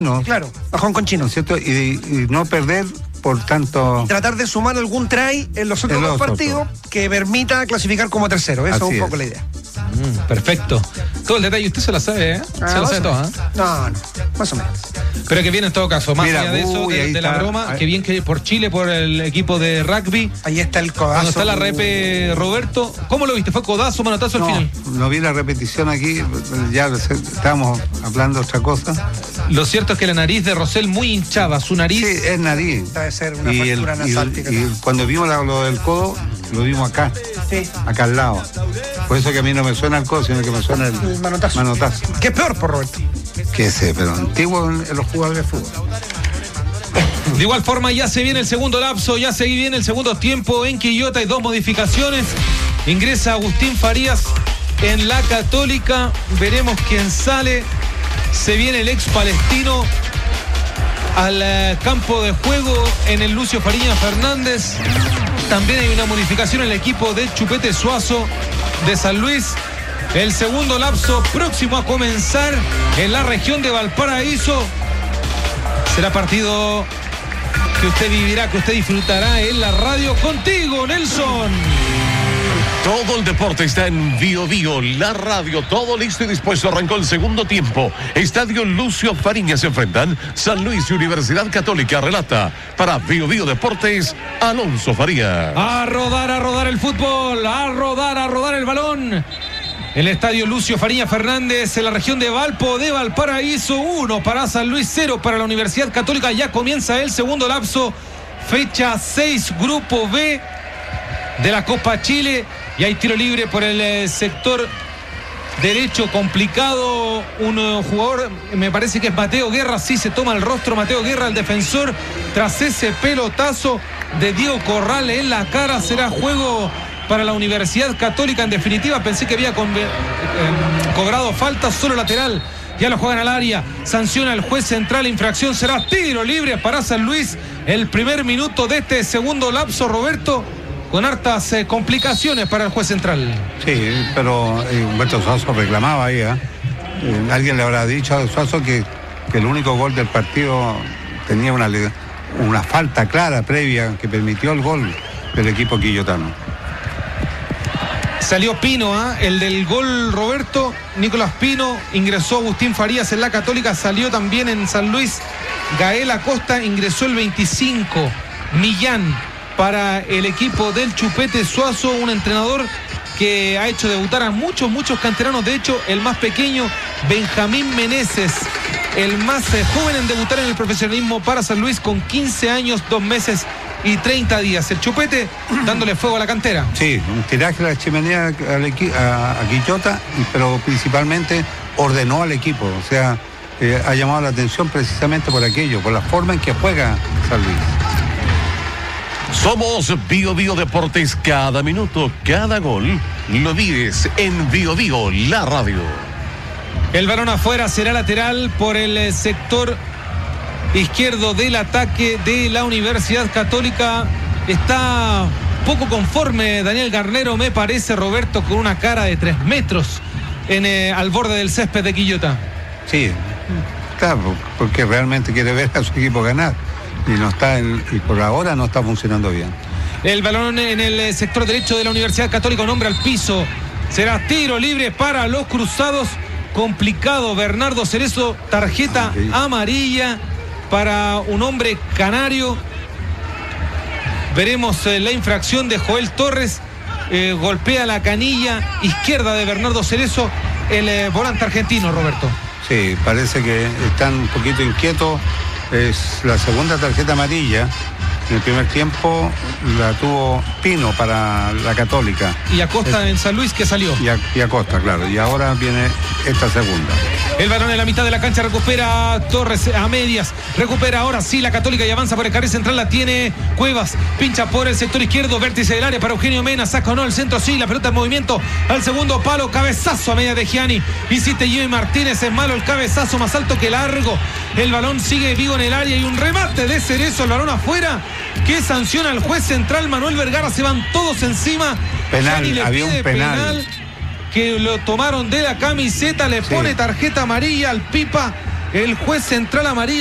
No, Claro, a jugar con Chino. ¿no es cierto? Y no perder, por tanto... Tratar de sumar algún try en los otros dos partidos que permita clasificar como tercero. Eso es un poco la idea. Perfecto. Todo el detalle, usted se la sabe, ¿eh? Se la sabe toda, ¿eh? No, más o menos. Pero que viene en todo caso, más Mira, allá de eso, de la broma, que bien que por Chile, por el equipo de rugby. Ahí está el codazo. Cuando está la repe, Roberto, ¿cómo lo viste? ¿Fue codazo, manotazo al final? No vi la repetición aquí, ya estábamos hablando de otra cosa. Lo cierto es que la nariz de Rosell muy hinchada, su nariz. Sí, es nariz. Debe ser una fractura nasal. Y cuando vimos lo del codo, lo vimos acá. Sí. Acá al lado. Por eso que a mí no me suena el codo, sino que me suena el manotazo. ¿Qué es peor por Roberto? Que sé, pero antiguo en los jugadores de fútbol. De igual forma, ya se viene el segundo lapso, ya se viene el segundo tiempo en Quillota. Hay 2 modificaciones. Ingresa Agustín Farías en la Católica. Veremos quién sale. Se viene el ex palestino al campo de juego en el Lucio Fariña Fernández. También hay una modificación en el equipo de Chupete Suazo de San Luis. El segundo lapso próximo a comenzar en la región de Valparaíso. Será partido que usted vivirá, que usted disfrutará en la radio contigo, Nelson. Todo el deporte está en Bio Bio, la radio, todo listo y dispuesto. Arrancó el segundo tiempo. Estadio Lucio Fariña se enfrentan San Luis y Universidad Católica. Relata para Bio Bio Deportes, Alonso Faría. A rodar el fútbol, a rodar el balón. El estadio Lucio Fariña Fernández en la región de Valpo de Valparaíso. 1 para San Luis, 0 para la Universidad Católica. Ya comienza el segundo lapso. Fecha 6, Grupo B de la Copa Chile. Y hay tiro libre por el sector derecho, complicado. Un jugador, me parece que es Mateo Guerra. Sí, se toma el rostro Mateo Guerra, el defensor. Tras ese pelotazo de Diego Corral en la cara, será juego para la Universidad Católica. En definitiva, pensé que había cobrado falta, solo lateral. Ya lo juegan al área, sanciona el juez central, infracción, será tiro libre para San Luis. El primer minuto de este segundo lapso, Roberto, con hartas complicaciones para el juez central. Sí, pero Humberto Suazo reclamaba ahí, ¿eh? Alguien le habrá dicho a Suazo que el único gol del partido tenía una falta clara previa que permitió el gol del equipo quillotano. Salió Pino, el del gol, Roberto, Nicolás Pino. Ingresó Agustín Farías en la Católica, salió también en San Luis Gael Acosta, ingresó el 25 Millán para el equipo del Chupete Suazo, un entrenador que ha hecho debutar a muchos canteranos. De hecho, el más pequeño, Benjamín Meneses, el más joven en debutar en el profesionalismo para San Luis, con 15 años, 2 meses y 30 días. El Chupete dándole fuego a la cantera. Sí, un tiraje a la chimenea a Quillota, pero principalmente ordenó al equipo. O sea, ha llamado la atención precisamente por aquello, por la forma en que juega San Luis. Somos Bio Bio Deportes. Cada minuto, cada gol lo vives en Bio Bio, la radio. El balón afuera, será lateral por el sector izquierdo del ataque de la Universidad Católica. Está poco conforme Daniel Garnero, me parece, Roberto, con una cara de 3 metros al borde del césped de Quillota. Sí, claro, porque realmente quiere ver a su equipo ganar. Y por ahora no está funcionando bien. El balón en el sector derecho de la Universidad Católica, un hombre al piso. Será tiro libre para los cruzados. Complicado, Bernardo Cerezo, tarjeta amarilla para un hombre canario. Veremos la infracción de Joel Torres. Golpea la canilla izquierda de Bernardo Cerezo, el volante argentino, Roberto. Sí, parece que están un poquito inquietos. Es la segunda tarjeta amarilla. En el primer tiempo la tuvo Pino para la Católica. Y Acosta en San Luis, que salió. Y Acosta, claro. Y ahora viene esta segunda. El balón en la mitad de la cancha, recupera Torres a medias. Recupera ahora sí la Católica y avanza por el carril central. La tiene Cuevas. Pincha por el sector izquierdo. Vértice del área para Eugenio Mena. Saca o no el centro, sí. La pelota en movimiento al segundo palo. Cabezazo a media de Gianni. Insiste Jimmy Martínez. Es malo el cabezazo, más alto que largo. El balón sigue vivo en el área y un remate de Cerezo. El balón afuera. Que sanciona al juez central Manuel Vergara. Se van todos encima. Penal, había un penal que lo tomaron de la camiseta. Le pone tarjeta amarilla al Pipa el juez central amarilla.